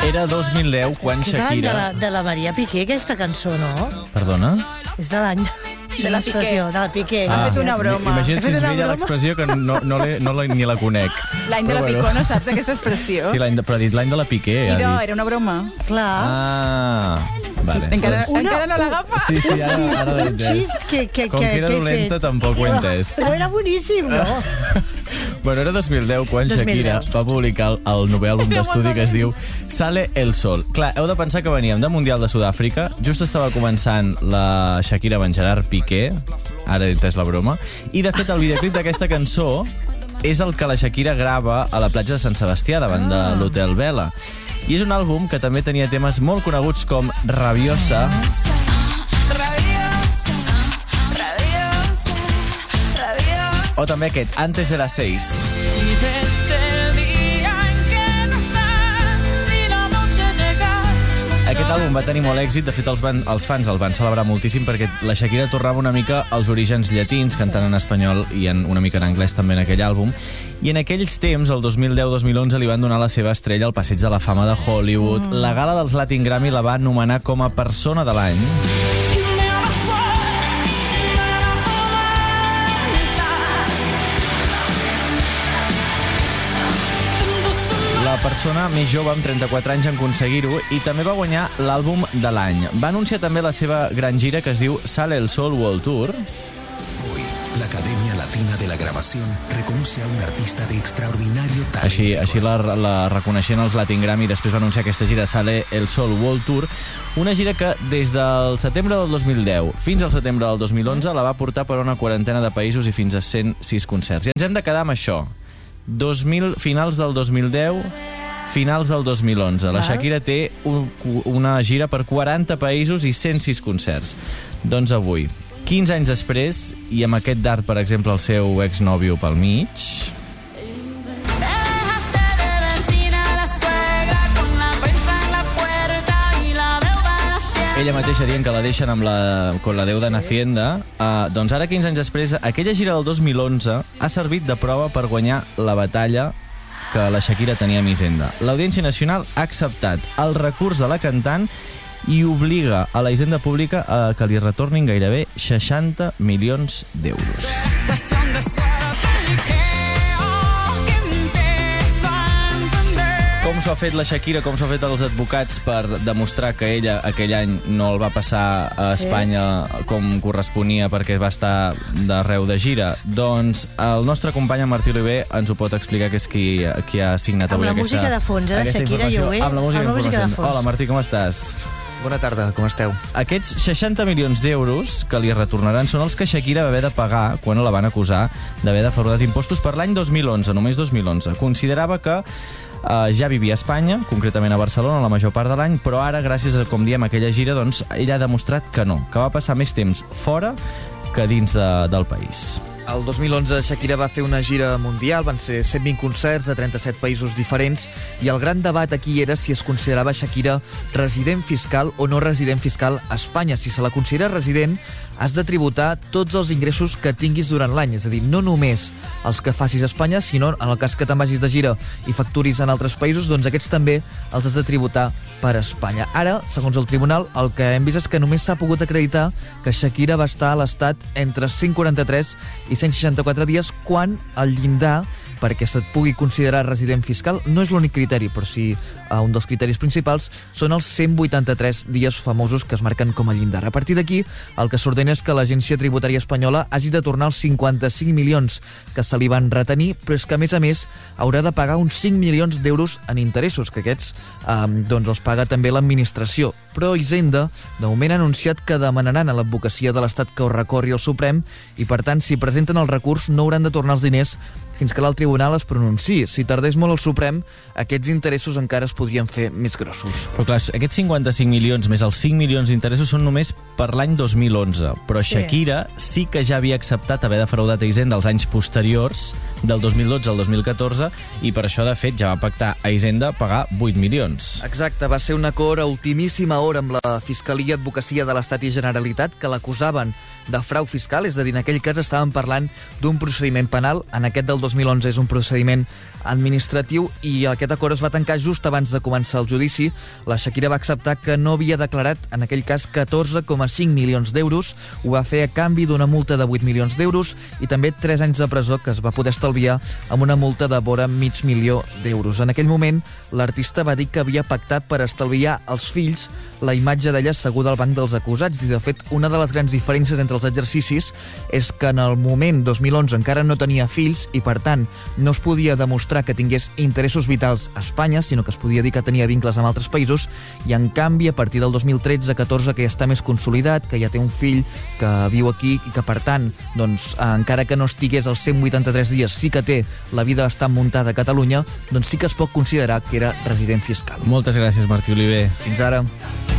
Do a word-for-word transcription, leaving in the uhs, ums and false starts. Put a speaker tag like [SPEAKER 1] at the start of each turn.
[SPEAKER 1] Era dos mil deu, quan
[SPEAKER 2] És de l'any
[SPEAKER 1] Shakira...
[SPEAKER 2] de la, de la Maria Piqué, aquesta cançó, no?
[SPEAKER 1] Perdona?
[SPEAKER 2] És de l'any
[SPEAKER 3] De la Piqué.
[SPEAKER 2] De la Piqué.
[SPEAKER 3] Ha fet
[SPEAKER 2] gràcies.
[SPEAKER 3] una broma.
[SPEAKER 1] Imagina't
[SPEAKER 3] He
[SPEAKER 1] si
[SPEAKER 3] fet
[SPEAKER 1] es
[SPEAKER 3] una
[SPEAKER 1] veia
[SPEAKER 3] broma.
[SPEAKER 1] l'expressió que no, no, l'he- no la, ni la conec.
[SPEAKER 3] L'any de
[SPEAKER 1] Però
[SPEAKER 3] la
[SPEAKER 1] bueno.
[SPEAKER 3] Picó, no saps aquesta expressió?
[SPEAKER 1] Sí, l'any de, però ha dit l'any de la Piqué. Ha
[SPEAKER 3] Idò,
[SPEAKER 1] dit.
[SPEAKER 3] era una broma.
[SPEAKER 2] Clar.
[SPEAKER 1] Ah, vale.
[SPEAKER 3] Encara,
[SPEAKER 1] Doncs-
[SPEAKER 3] encara no l'agafa?
[SPEAKER 1] Sí, sí, ara, ara l'he
[SPEAKER 2] Un
[SPEAKER 1] entès.
[SPEAKER 2] xist que, que,
[SPEAKER 1] Com
[SPEAKER 2] que,
[SPEAKER 1] que era
[SPEAKER 2] que he
[SPEAKER 1] dolenta,
[SPEAKER 2] fet.
[SPEAKER 1] tampoc ho he entès.
[SPEAKER 2] Però era boníssim, no?
[SPEAKER 1] Bueno, era dos mil deu quan
[SPEAKER 2] dos mil
[SPEAKER 1] Shakira
[SPEAKER 2] deu.
[SPEAKER 1] va publicar el, el nou àlbum
[SPEAKER 3] Era
[SPEAKER 1] d'estudi
[SPEAKER 3] molt
[SPEAKER 1] que es diu Sale el Sol. Clar, heu de pensar que veníem de Mundial de Sud-àfrica, just estava començant la Shakira amb en Gerard Piqué, ara he entès la broma, i de fet el videoclip d'aquesta cançó és el que la Shakira grava a la platja de Sant Sebastià, davant de l'Hotel Vela. I és un àlbum que també tenia temes molt coneguts com Rabiosa, o també aquest, Antes de las seis. Aquest àlbum va tenir molt èxit, de fet els, van, els fans el van celebrar moltíssim perquè la Shakira tornava una mica als orígens llatins, cantant en espanyol i en una mica en anglès també en aquell àlbum. I en aquells temps, el dos mil deu dos mil onze, li van donar la seva estrella al Passeig de la Fama de Hollywood. Mm. La gala dels Latin Grammy la va anomenar com a persona de l'any. La persona més jove amb trenta-quatre anys en aconseguir-ho i també va guanyar l'àlbum de l'any. Va anunciar també la seva gran gira que es diu Sale el Sol World Tour.
[SPEAKER 4] Hoy, la Academia Latina de la Grabación reconoce a un artista de extraordinario talento.
[SPEAKER 1] Així, així la, la reconeixien els Latin Grammy i després va anunciar aquesta gira Sale el Sol World Tour, una gira que des del setembre del dos mil deu fins al setembre del dos mil onze la va portar per una quarantena de països i fins a cent sis concerts. I ens hem de quedar amb això. dos mil, finals del dos mil deu, finals del dos mil onze. La Shakira té un, una gira per quaranta països i cent sis concerts. Doncs avui, quinze anys després, i amb aquest dart, per exemple, el seu exnòvio pel mig... Ella mateixa dient que la deixen amb la, con la deuda en Hacienda. Uh, doncs ara, quinze anys després, aquella gira del dos mil onze ha servit de prova per guanyar la batalla que la Shakira tenia amb Hisenda. L'Audiència Nacional ha acceptat el recurs de la cantant i obliga a la Hisenda Pública a que li retornin gairebé seixanta milions d'euros. Com s'ho ha fet la Shakira, com s'ho ha fet els advocats per demostrar que ella aquell any no el va passar a Espanya com corresponia perquè va estar d'arreu de gira? Doncs el nostre company Martí Oliver ens ho pot explicar, que és qui, qui ha signat
[SPEAKER 2] Amb
[SPEAKER 1] avui
[SPEAKER 2] la
[SPEAKER 1] aquesta,
[SPEAKER 2] música de fons, eh, de
[SPEAKER 1] aquesta
[SPEAKER 2] Shakira
[SPEAKER 1] informació.
[SPEAKER 2] Llobé.
[SPEAKER 1] Amb la música,
[SPEAKER 2] Amb la música de
[SPEAKER 1] informació.
[SPEAKER 2] fons.
[SPEAKER 1] Hola Martí, com estàs?
[SPEAKER 5] Bona tarda, com esteu?
[SPEAKER 1] Aquests seixanta milions d'euros que li retornaran són els que Shakira va haver de pagar quan la van acusar d'haver defraudat impostos per l'any dos mil onze, només dos mil onze. Considerava que Uh, ja vivia a Espanya, concretament a Barcelona, la major part de l'any, però ara, gràcies a, com diem, aquella gira, doncs, ella ha demostrat que no, que va passar més temps fora que dins de, del país.
[SPEAKER 5] El dos mil onze Shakira va fer una gira mundial, van ser cent vint concerts de trenta-set països diferents i el gran debat aquí era si es considerava Shakira resident fiscal o no resident fiscal a Espanya. Si se la considera resident, has de tributar tots els ingressos que tinguis durant l'any, és a dir, no només els que facis a Espanya, sinó en el cas que te'n vagis de gira i facturis en altres països, doncs aquests també els has de tributar per Espanya. Ara, segons el tribunal, el que hem vist és que només s'ha pogut acreditar que Shakira va estar a l'estat entre cent quaranta-tres i cent seixanta-quatre dies, quan el llindar perquè se't pugui considerar resident fiscal no és l'únic criteri, però sí uh, un dels criteris principals són els cent vuitanta-tres dies famosos que es marquen com a llindar. A partir d'aquí, el que s'ordena és que l'Agència Tributària Espanyola hagi de tornar els cinquanta-cinc milions que se li van retenir, però és que, a més a més, haurà de pagar uns cinc milions d'euros en interessos, que aquests um, doncs els paga també l'administració. Però Hisenda, de moment, ha anunciat que demanaran a l'advocacia de l'Estat que ho recorri al Suprem i, per tant, si presenten el recurs, no hauran de tornar els diners fins que l'alt tribunal es pronunciï. Si tardés molt el Suprem, aquests interessos encara es podrien fer més grossos.
[SPEAKER 1] Però clar, aquests cinquanta-cinc milions més els cinc milions d'interessos són només per l'any dos mil onze. Però
[SPEAKER 2] Sí.
[SPEAKER 1] Shakira sí que ja havia acceptat haver defraudat a Hisenda els anys posteriors, del dos mil dotze al dos mil catorze, i per això, de fet, ja va pactar a Hisenda pagar vuit milions.
[SPEAKER 5] Exacte, va ser un acord a ultimíssima hora amb la Fiscalia i Advocacia de l'Estat i Generalitat, que l'acusaven de frau fiscal, és a dir, en aquell cas estàvem parlant d'un procediment penal, en aquest del dos mil onze és un procediment administratiu i aquest acord es va tancar just abans de començar el judici. La Shakira va acceptar que no havia declarat, en aquell cas, catorze coma cinc milions d'euros. Ho va fer a canvi d'una multa de vuit milions d'euros i també tres anys de presó que es va poder estalviar amb una multa de vora mig milió d'euros. En aquell moment, l'artista va dir que havia pactat per estalviar als fills la imatge d'ella asseguda al banc dels acusats i, de fet, una de les grans diferències entre els exercicis és que en el moment dos mil onze encara no tenia fills i, per tant, no es podia demostrar que tingués interessos vitals a Espanya, sinó que es podia dir que tenia vincles amb altres països, i, en canvi, a partir del dos mil tretze catorze, que ja està més consolidat, que ja té un fill que viu aquí i que, per tant, doncs, encara que no estigués als cent vuitanta-tres dies, sí que té la vida bastant muntada a Catalunya, doncs sí que es pot considerar que era resident fiscal.
[SPEAKER 1] Moltes gràcies, Martí Oliver.
[SPEAKER 5] Fins ara.